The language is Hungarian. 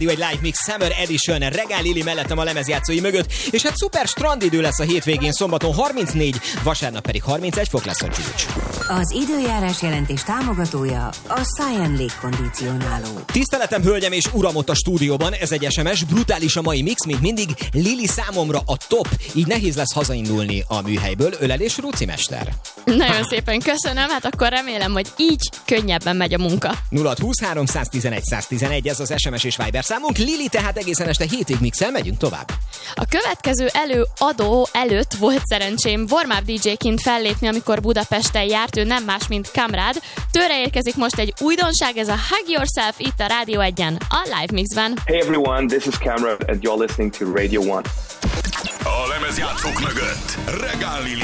Egy Live Mix Summer Edition Regál Lili mellettem a lemezjátszói mögött, és hát szuper strandidő lesz a hétvégén, szombaton 34, vasárnap pedig 31 fok lesz a csúcs. Az időjárás jelentés támogatója a Cyan légkondicionáló. Tiszteletem, hölgyem és uram ott a stúdióban, ez egy SMS, brutális a mai mix, mint mindig, Lili számomra a top, így nehéz lesz hazaindulni a műhelyből. Ölelés, Ruci mester. Nagyon szépen köszönöm, hát akkor remélem, hogy így könnyebben megy a munka. 0-20-3 111 111, ez az SMS és Viber számunk. Lili, tehát egészen este 7-ig mixel, megyünk tovább. A következő előadó előtt volt szerencsém warm-up DJ-ként fellépni, amikor Budapesten járt, ő nem más, mint Kamrád. Tőle érkezik most egy újdonság, ez a Hug Yourself itt a Rádió 1-en, a Live Mixben. Hey everyone, this is Kamrád and you're listening to Radio 1. A lemezjátszók mögött Regál Lili.